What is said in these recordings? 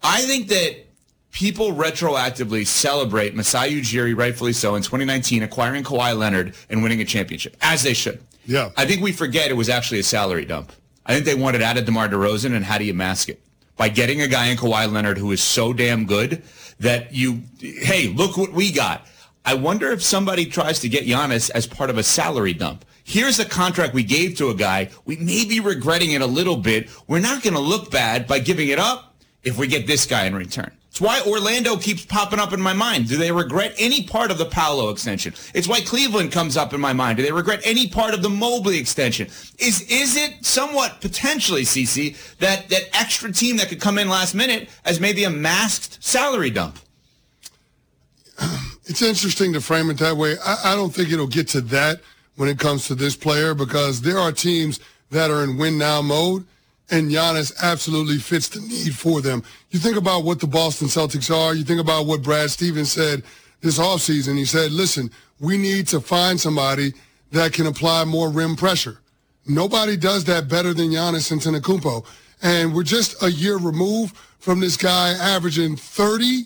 I think that people retroactively celebrate Masai Ujiri, rightfully so, in 2019, acquiring Kawhi Leonard and winning a championship, as they should. Yeah. I think we forget it was actually a salary dump. I think they wanted out of DeMar DeRozan, and how do you mask it? By getting a guy in Kawhi Leonard who is so damn good that hey, look what we got. I wonder if somebody tries to get Giannis as part of a salary dump. Here's a contract we gave to a guy. We may be regretting it a little bit. We're not going to look bad by giving it up if we get this guy in return. It's why Orlando keeps popping up in my mind. Do they regret any part of the Paolo extension? It's why Cleveland comes up in my mind. Do they regret any part of the Mobley extension? Is it somewhat potentially, CC, that extra team that could come in last minute as maybe a masked salary dump? It's interesting to frame it that way. I don't think it'll get to that when it comes to this player, because there are teams that are in win-now mode, and Giannis absolutely fits the need for them. You think about what the Boston Celtics are. You think about what Brad Stevens said this offseason. He said, listen, we need to find somebody that can apply more rim pressure. Nobody does that better than Giannis Antetokounmpo. And we're just a year removed from this guy averaging 30,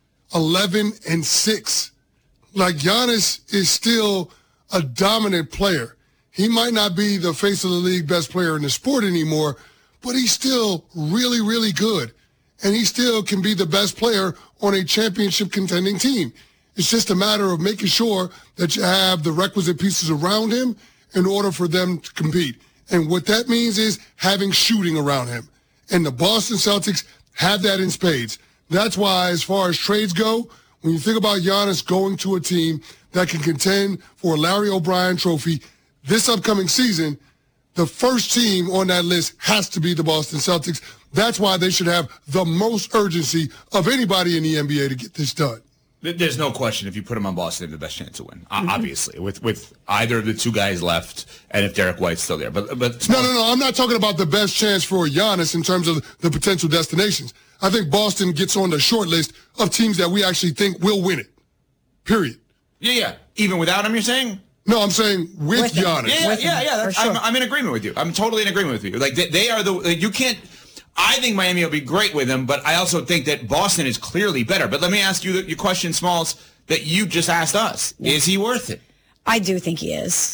11, and 6. Like, Giannis is still a dominant player. He might not be the face of the league best player in the sport anymore, but he's still really, really good. And he still can be the best player on a championship contending team. It's just a matter of making sure that you have the requisite pieces around him in order for them to compete. And what that means is having shooting around him. And the Boston Celtics have that in spades. That's why, as far as trades go, when you think about Giannis going to a team that can contend for a Larry O'Brien trophy this upcoming season, the first team on that list has to be the Boston Celtics. That's why they should have the most urgency of anybody in the NBA to get this done. There's no question if you put them on Boston, they have the best chance to win. Obviously, with either of the two guys left, and if Derek White's still there. But no. I'm not talking about the best chance for Giannis in terms of the potential destinations. I think Boston gets on the short list of teams that we actually think will win it. Period. Yeah. Even without him, you're saying? No, I'm saying with Giannis. Yeah. Sure. I'm in agreement with you. I'm totally in agreement with you. Like, they are you can't. I think Miami will be great with him, but I also think that Boston is clearly better. But let me ask you your question, Smalls, that you just asked us. Yeah. Is he worth it? I do think he is.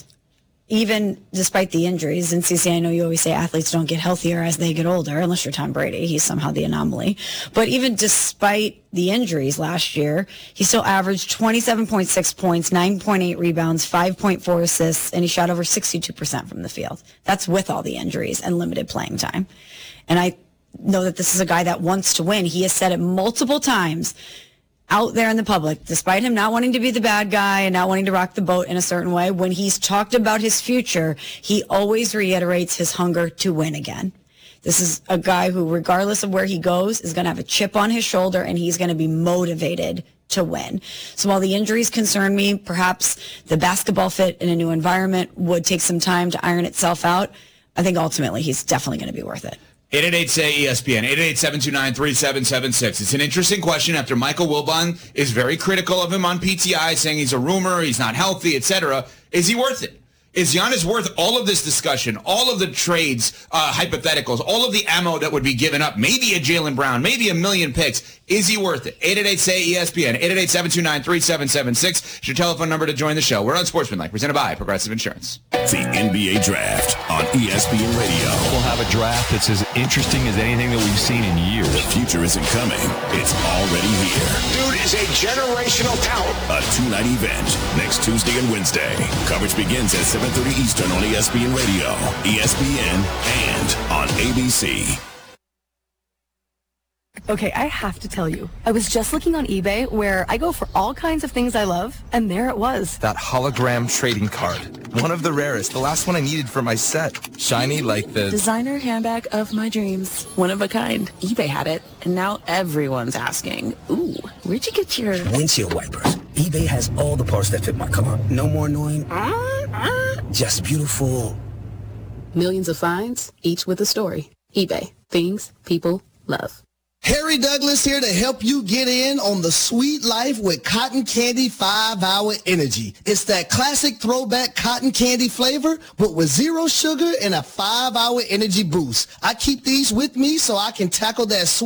Even despite the injuries, and CC, I know you always say athletes don't get healthier as they get older, unless you're Tom Brady. He's somehow the anomaly. But even despite the injuries last year, he still averaged 27.6 points, 9.8 rebounds, 5.4 assists, and he shot over 62% from the field. That's with all the injuries and limited playing time. And I know that this is a guy that wants to win. He has said it multiple times out there in the public, despite him not wanting to be the bad guy and not wanting to rock the boat in a certain way. When he's talked about his future, he always reiterates his hunger to win again. This is a guy who, regardless of where he goes, is going to have a chip on his shoulder, and he's going to be motivated to win. So while the injuries concern me, perhaps the basketball fit in a new environment would take some time to iron itself out. I think ultimately he's definitely going to be worth it. 888-SAY-ESPN, 888-729-3776. It's an interesting question after Michael Wilbon is very critical of him on PTI, saying he's a rumor, he's not healthy, etc. Is he worth it? Is Giannis worth all of this discussion, all of the trades, hypotheticals, all of the ammo that would be given up, maybe a Jaylen Brown, maybe a million picks? Is he worth it? 888-SAY-ESPN, 888-729-3776 is your telephone number to join the show. We're on Sportsmanlike, presented by Progressive Insurance. The NBA Draft on ESPN Radio. We'll have a draft that's as interesting as anything that we've seen in years. The future isn't coming. It's already here. Dude is a generational talent. A two-night event next Tuesday and Wednesday. Coverage begins at 7:30 Eastern on ESPN Radio, ESPN, and on ABC. Okay, I have to tell you, I was just looking on eBay where I go for all kinds of things I love, and there it was. That hologram trading card. One of the rarest. The last one I needed for my set. Shiny like the designer handbag of my dreams. One of a kind. eBay had it, and now everyone's asking, ooh, where'd you get your windshield wipers? eBay has all the parts that fit my car. No more annoying, just beautiful. Millions of finds, each with a story. eBay. Things people love. Harry Douglas here to help you get in on the sweet life with Cotton Candy 5-Hour Energy. It's that classic throwback cotton candy flavor, but with zero sugar and a 5-hour energy boost. I keep these with me so I can tackle that sweet